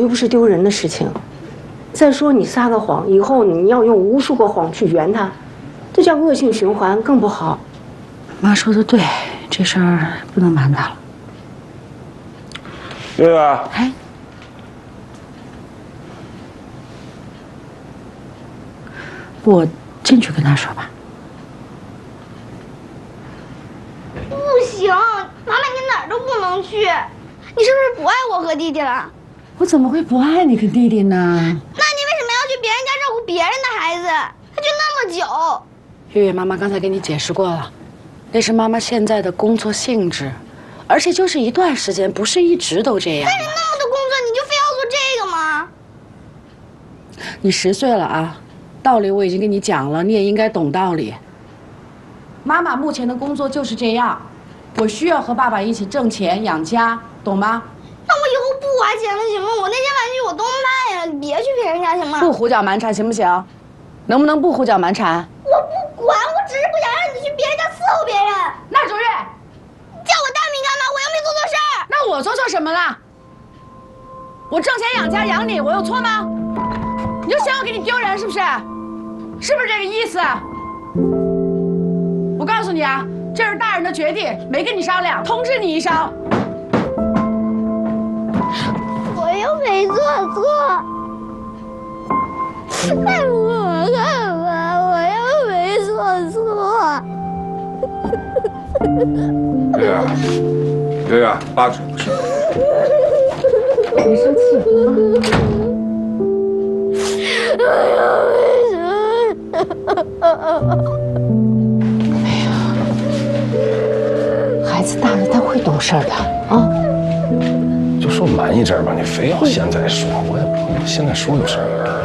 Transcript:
又不是丢人的事情。再说你撒个谎，以后你要用无数个谎去圆它，这叫恶性循环，更不好。 妈说的对，这事儿不能瞒他了。 月月， 哎，我进去跟他说吧。 不行，妈妈你哪儿都不能去，你是不是不爱我和弟弟了？ 我怎么会不爱你跟弟弟呢？ 那你为什么要去别人家照顾别人的孩子？他就那么久。 月月，妈妈刚才给你解释过了，那是妈妈现在的工作性质，而且就是一段时间，不是一直都这样。 但是那么多工作，你就非要做这个吗？ 你10岁了啊，道理我已经跟你讲了，你也应该懂道理。妈妈目前的工作就是这样，我需要和爸爸一起挣钱养家，懂吗？ 那我以后不花钱了行吗？我那些玩具我都卖了，你别去别人家行吗？ 不胡搅蛮缠行不行？能不能不胡搅蛮缠？ 我不管，我只是不想让你去别人家伺候别人。 那周月， 叫我大名干嘛？我又没做错事儿。 那我做错什么了？我挣钱养家养你，我有错吗？你就嫌我给你丢人是不是？是不是这个意思？我告诉你啊，这是大人的决定，没跟你商量，通知你一声。 我又没做错，爱我干嘛？我又没做错。 月月，月月，爸是不是？ 你生气了吗？哎呀，孩子大了，他会懂事的啊。 就说瞒一阵吧，你非要现在说，我也不知道现在说有什么用。